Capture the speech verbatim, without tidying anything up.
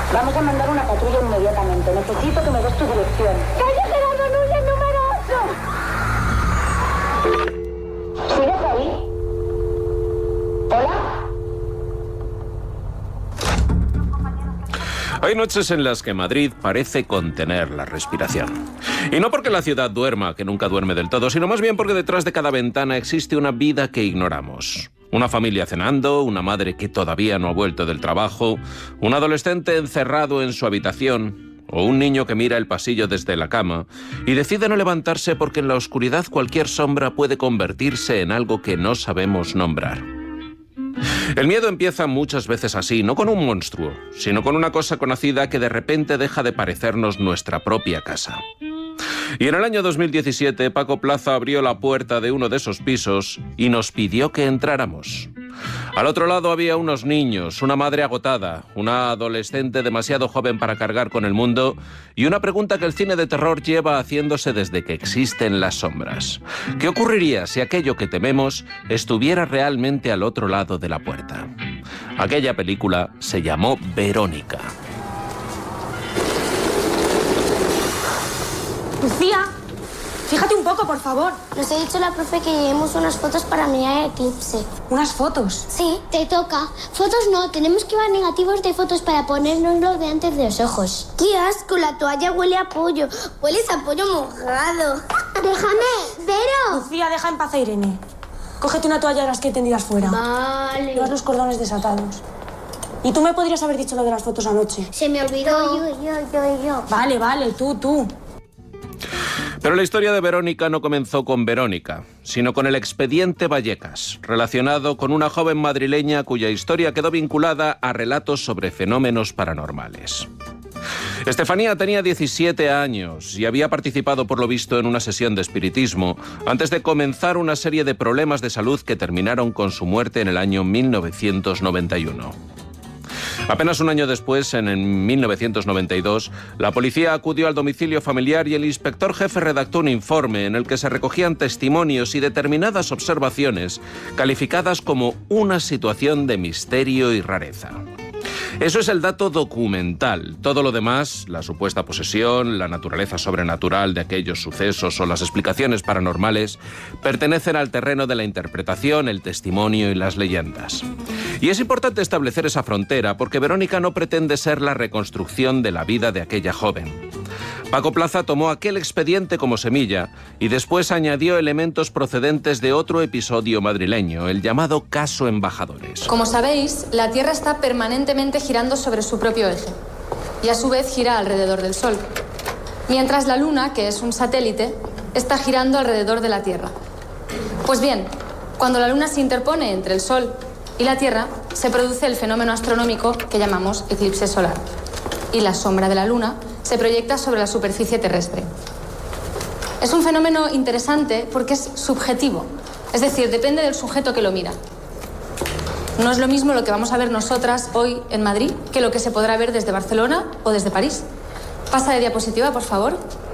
Vamos a mandar una patrulla inmediatamente. Necesito que me des tu dirección. ¡Calle Gerardo Núñez, número ocho! ¿Sigues ahí? ¿Hola? Hay noches en las que Madrid parece contener la respiración. Y no porque la ciudad duerma, que nunca duerme del todo, sino más bien porque detrás de cada ventana existe una vida que ignoramos. Una familia cenando, una madre que todavía no ha vuelto del trabajo, un adolescente encerrado en su habitación, o un niño que mira el pasillo desde la cama y decide no levantarse porque en la oscuridad cualquier sombra puede convertirse en algo que no sabemos nombrar. El miedo empieza muchas veces así, no con un monstruo, sino con una cosa conocida que de repente deja de parecernos nuestra propia casa. Y en el año dos mil diecisiete, Paco Plaza abrió la puerta de uno de esos pisos y nos pidió que entráramos. Al otro lado había unos niños, una madre agotada, una adolescente demasiado joven para cargar con el mundo y una pregunta que el cine de terror lleva haciéndose desde que existen las sombras. ¿Qué ocurriría si aquello que tememos estuviera realmente al otro lado de la puerta? Aquella película se llamó Verónica. Lucía, fíjate un poco, por favor. Nos ha dicho la profe que llevemos unas fotos para mirar el eclipse. ¿Unas fotos? Sí, te toca. Fotos no, tenemos que llevar negativos de fotos para ponérnoslo delante de los ojos. ¡Qué asco! La toalla huele a pollo. Hueles a pollo mojado. ¡Déjame! ¡Vero! Lucía, deja en paz a Irene. Cógete una toalla de las que tendidas fuera. Vale. Llevas los cordones desatados. Y tú me podrías haber dicho lo de las fotos anoche. Se me olvidó. Yo, yo, yo, yo. Vale, vale, tú, tú. Pero la historia de Verónica no comenzó con Verónica, sino con el expediente Vallecas, relacionado con una joven madrileña cuya historia quedó vinculada a relatos sobre fenómenos paranormales. Estefanía tenía diecisiete años y había participado por lo visto en una sesión de espiritismo antes de comenzar una serie de problemas de salud que terminaron con su muerte en el año mil novecientos noventa y uno. Apenas un año después, en mil novecientos noventa y dos, la policía acudió al domicilio familiar y el inspector jefe redactó un informe en el que se recogían testimonios y determinadas observaciones calificadas como una situación de misterio y rareza. Eso es el dato documental. Todo lo demás, la supuesta posesión, la naturaleza sobrenatural de aquellos sucesos o las explicaciones paranormales, pertenecen al terreno de la interpretación, el testimonio y las leyendas. Y es importante establecer esa frontera porque Verónica no pretende ser la reconstrucción de la vida de aquella joven. Paco Plaza tomó aquel expediente como semilla y después añadió elementos procedentes de otro episodio madrileño, el llamado caso Embajadores. Como sabéis, la Tierra está permanentemente girando sobre su propio eje y a su vez gira alrededor del Sol, mientras la Luna, que es un satélite, está girando alrededor de la Tierra. Pues bien, cuando la Luna se interpone entre el Sol y la Tierra, se produce el fenómeno astronómico que llamamos eclipse solar, y la sombra de la Luna se proyecta sobre la superficie terrestre. Es un fenómeno interesante porque es subjetivo, es decir, depende del sujeto que lo mira. No es lo mismo lo que vamos a ver nosotras hoy en Madrid que lo que se podrá ver desde Barcelona o desde París. Pasa de diapositiva, por favor.